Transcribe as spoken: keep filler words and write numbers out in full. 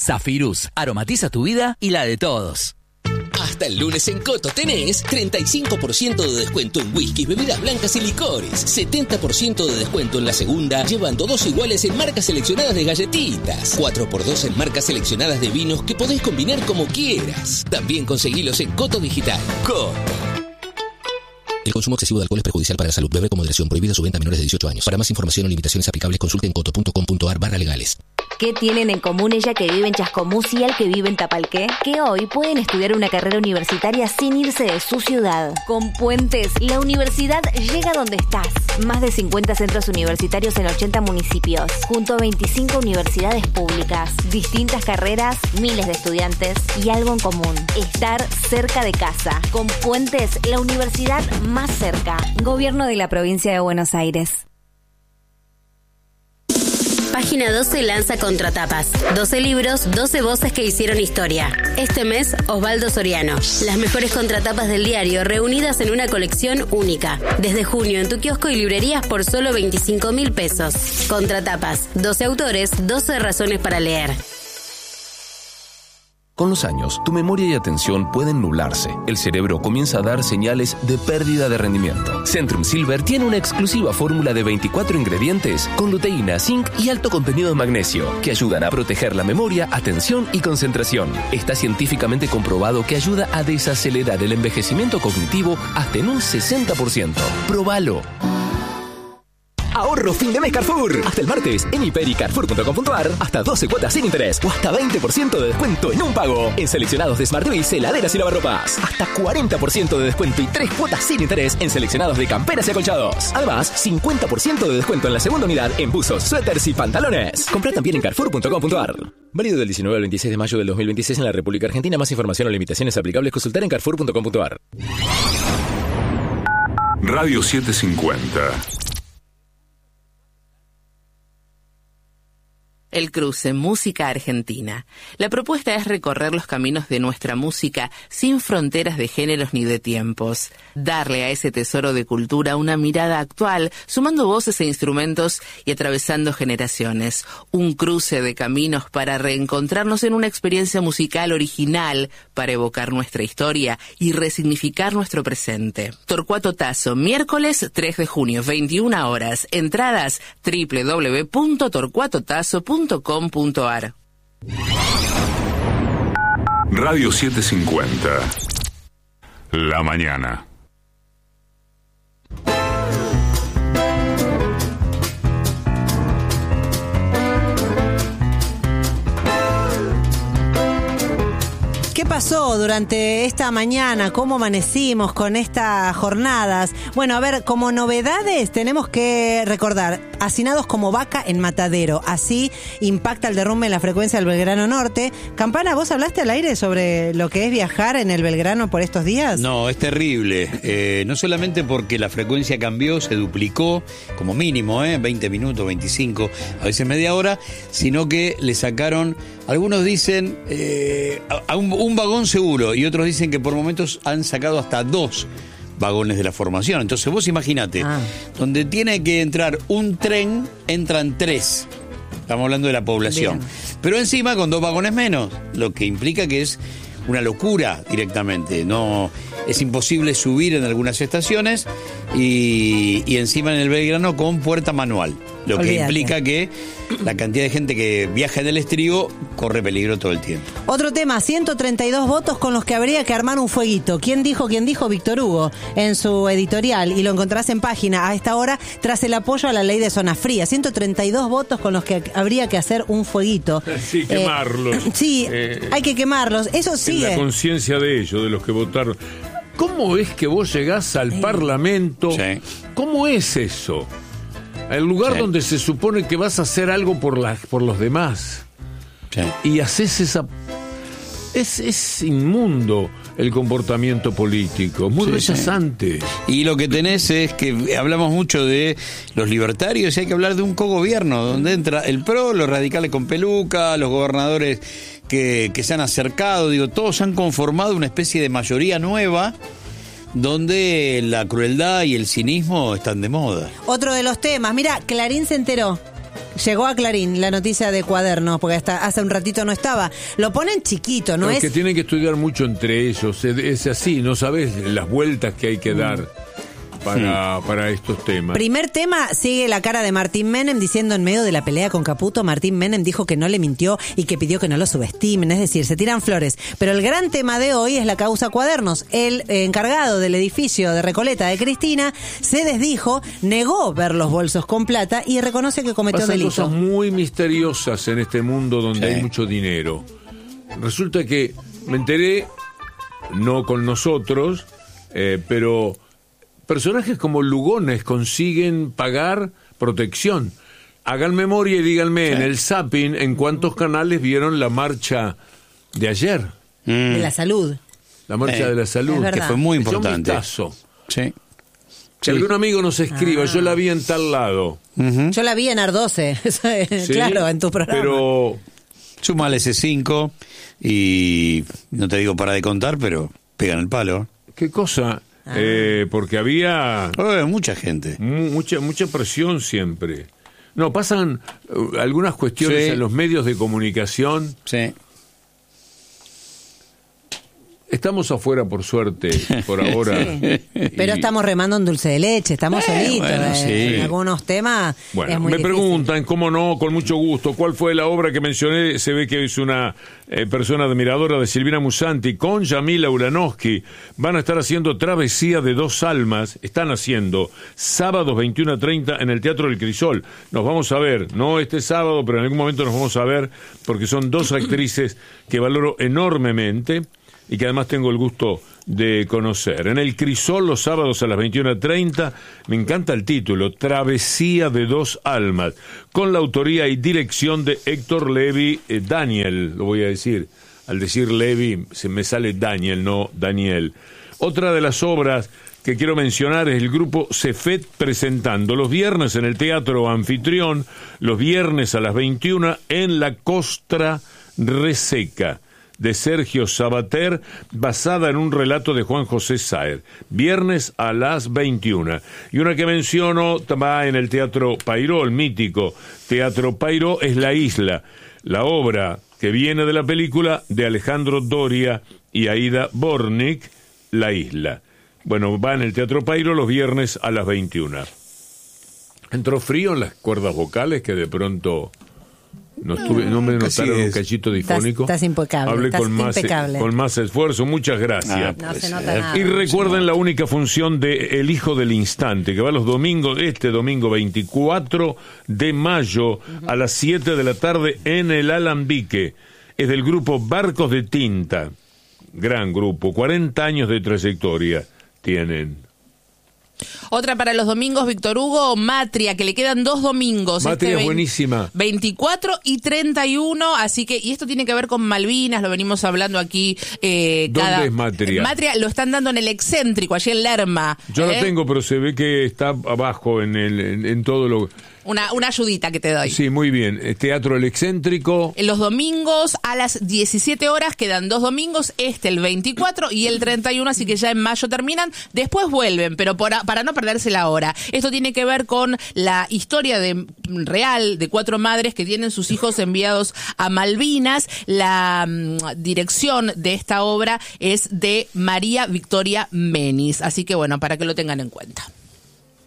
Zafirus, aromatiza tu vida y la de todos. Hasta el lunes en Coto tenés treinta y cinco por ciento de descuento en whisky, bebidas blancas y licores. setenta por ciento de descuento en la segunda, llevando dos iguales en marcas seleccionadas de galletitas. cuatro por dos en marcas seleccionadas de vinos que podés combinar como quieras. También conseguilos en Coto Digital. Coto. El consumo excesivo de alcohol es perjudicial para la salud. Beber con moderación. Prohibida su venta a menores de dieciocho años. Para más información o limitaciones aplicables, consulte en coto punto com punto ar barra legales. ¿Qué tienen en común ella que vive en Chascomús y el que vive en Tapalqué? Que hoy pueden estudiar una carrera universitaria sin irse de su ciudad. Con Puentes, la universidad llega donde estás. Más de cincuenta centros universitarios en ochenta municipios, junto a veinticinco universidades públicas. Distintas carreras, miles de estudiantes y algo en común: estar cerca de casa. Con Puentes, la universidad más cerca. Gobierno de la Provincia de Buenos Aires. Página doce lanza Contratapas. doce libros, doce voces que hicieron historia. Este mes, Osvaldo Soriano. Las mejores contratapas del diario reunidas en una colección única. Desde junio en tu kiosco y librerías por solo veinticinco mil pesos. Contratapas. doce autores, doce razones para leer. Con los años, tu memoria y atención pueden nublarse. El cerebro comienza a dar señales de pérdida de rendimiento. Centrum Silver tiene una exclusiva fórmula de veinticuatro ingredientes con luteína, zinc y alto contenido de magnesio que ayudan a proteger la memoria, atención y concentración. Está científicamente comprobado que ayuda a desacelerar el envejecimiento cognitivo hasta en un sesenta por ciento. ¡Próbalo! Ahorro fin de mes Carrefour. Hasta el martes en hiper y carrefour punto com punto ar hasta doce cuotas sin interés o hasta veinte por ciento de descuento en un pago. En seleccionados de Smart Toys, heladeras y lavarropas. Hasta cuarenta por ciento de descuento y tres cuotas sin interés en seleccionados de camperas y acolchados. Además, cincuenta por ciento de descuento en la segunda unidad en buzos, suéteres y pantalones. Comprá también en carrefour punto com punto ar. Válido del diecinueve al veintiséis de mayo del dos mil veintiséis en la República Argentina. Más información o limitaciones aplicables consultar en carrefour punto com punto ar. Radio setecientos cincuenta. El Cruce, música argentina. La propuesta es recorrer los caminos de nuestra música sin fronteras de géneros ni de tiempos. Darle a ese tesoro de cultura una mirada actual, sumando voces e instrumentos y atravesando generaciones. Un cruce de caminos para reencontrarnos en una experiencia musical original para evocar nuestra historia y resignificar nuestro presente. Torcuato Tazo, miércoles tres de junio, veintiuna horas. Entradas doble u doble u doble u punto torcuato tazo punto com punto ar. Radio setecientos cincuenta. La mañana. ¿Qué pasó durante esta mañana? ¿Cómo amanecimos con estas jornadas? Bueno, a ver, como novedades tenemos que recordar: hacinados como vaca en matadero. Así impacta el derrumbe en la frecuencia del Belgrano Norte. Campana, ¿vos hablaste al aire sobre lo que es viajar en el Belgrano por estos días? No, es terrible. Eh, no solamente porque la frecuencia cambió, se duplicó, como mínimo, ¿eh? veinte minutos, veinticinco, a veces media hora, sino que le sacaron, algunos dicen, eh, a un, un vagón seguro, y otros dicen que por momentos han sacado hasta dos vagones de la formación. Entonces vos imaginate, ah. donde tiene que entrar un tren, entran tres. Estamos hablando de la población. Bien. Pero encima con dos vagones menos, lo que implica que es una locura directamente. No, es imposible subir en algunas estaciones y, y encima en el Belgrano con puerta manual. Lo Olvídate. Que implica que la cantidad de gente que viaja en el estribo corre peligro todo el tiempo. Otro tema, ciento treinta y dos votos con los que habría que armar un fueguito. ¿Quién dijo? ¿Quién dijo? Víctor Hugo, en su editorial, y lo encontrás en página a esta hora, tras el apoyo a la ley de zona fría. ciento treinta y dos votos con los que habría que hacer un fueguito. Sí, quemarlos. Eh, sí, eh, hay que quemarlos. Eso sigue. En la conciencia de ellos, de los que votaron. ¿Cómo es que vos llegás al sí. Parlamento? Sí. ¿Cómo es eso? El lugar sí. donde se supone que vas a hacer algo por, la, por los demás. Sí. Y haces esa... Es, es inmundo el comportamiento político, muy sí, rechazante. Sí. Y lo que tenés es que hablamos mucho de los libertarios y hay que hablar de un cogobierno, donde entra el P R O, los radicales con peluca, los gobernadores que, que se han acercado, digo, todos han conformado una especie de mayoría nueva, donde la crueldad y el cinismo están de moda. Otro de los temas, mira, Clarín se enteró Llegó a Clarín la noticia de Cuadernos, porque hasta hace un ratito no estaba. Lo ponen chiquito, ¿no Pero es? que tienen que estudiar mucho entre ellos. Es, es así, no sabes las vueltas que hay que dar para, sí. para estos temas. Primer tema, sigue la cara de Martín Menem diciendo en medio de la pelea con Caputo, Martín Menem dijo que no le mintió y que pidió que no lo subestimen, es decir, se tiran flores. Pero el gran tema de hoy es la causa Cuadernos. El eh, encargado del edificio de Recoleta de Cristina se desdijo, negó ver los bolsos con plata y reconoce que cometió Pasan delito. cosas muy misteriosas en este mundo donde Sí. hay mucho dinero. Resulta que me enteré, no con nosotros, eh, pero personajes como Lugones consiguen pagar protección. Hagan memoria y díganme, sí. en el zapping, ¿en cuántos canales vieron la marcha de ayer? Mm. De la salud. La marcha Eh, de la salud. es Que fue muy Echa un importante. vistazo. Sí. Que algún amigo nos escriba, Ah. yo la vi en tal lado. Uh-huh. Yo la vi en Ardoce, ¿Sí? claro, en tu programa. Pero Sumale ese cinco y no te digo para de contar, pero pegan el palo. ¿qué cosa? Ah. Eh, porque había Oh, mucha gente. mu- mucha mucha presión siempre. No, pasan uh, algunas cuestiones Sí. en los medios de comunicación. Sí. Estamos afuera, por suerte, por ahora. Sí. Pero Y- estamos remando en dulce de leche, estamos Eh, solitos. bueno, eh. sí. En algunos temas Bueno, es muy me difícil. preguntan, cómo no, con mucho gusto, cuál fue la obra que mencioné. Se ve que es una eh, persona admiradora de Silvina Musanti con Yamila Ulanowski. Van a estar haciendo Travesía de Dos Almas. Están haciendo sábados veintiuno a treinta en el Teatro del Crisol. Nos vamos a ver, no este sábado, pero en algún momento nos vamos a ver, porque son dos actrices que valoro enormemente y que además tengo el gusto de conocer. En el Crisol, los sábados a las veintiuno a treinta, me encanta el título, Travesía de Dos Almas, con la autoría y dirección de Héctor Levi eh, Daniel, lo voy a decir. Al decir Levi, se me sale Daniel, no Daniel. Otra de las obras que quiero mencionar es el grupo Cefet presentando los viernes en el Teatro Anfitrión, los viernes a las veintiuna en La Costra Reseca, de Sergio Sabater, basada en un relato de Juan José Saer. Viernes a las veintiuna. Y una que menciono va en el Teatro Pairó, el mítico Teatro Pairó, es La Isla, la obra que viene de la película de Alejandro Doria y Aida Bornik, La Isla. Bueno, va en el Teatro Pairó los viernes a las veintiuna. Entró frío en las cuerdas vocales que de pronto... No, estuve, no me Casi notaron un es. cachito difónico. Estás- estás impecable, Hablé estás con más, impecable. con más esfuerzo. Muchas gracias. Ah, No puede se nota ser. nada. Y recuerden la única función de El Hijo del Instante, que va los domingos, este domingo veinticuatro de mayo a las siete de la tarde en el Alambique. Es del grupo Barcos de Tinta. Gran grupo, cuarenta años de trayectoria tienen. Otra para los domingos, Víctor Hugo, Matria, que le quedan dos domingos. Matria es vein- buenísima. veinticuatro y treinta y uno, así que, y esto tiene que ver con Malvinas, lo venimos hablando aquí. Eh, ¿Dónde cada, es Matria? Matria lo están dando en el Excéntrico, allí en Lerma. Yo ¿eh? la tengo, pero se ve que está abajo en, el, en, en todo lo... Una, una ayudita que te doy. Sí, muy bien. Eh, Teatro El Excéntrico. Los domingos a las diecisiete horas, quedan dos domingos, este el veinticuatro y el treinta y uno, así que ya en mayo terminan, después vuelven, pero por, para no perderse la hora. Esto tiene que ver con la historia de, real de cuatro madres que tienen sus hijos enviados a Malvinas. La mm, dirección de esta obra es de María Victoria Menis, así que bueno, para que lo tengan en cuenta.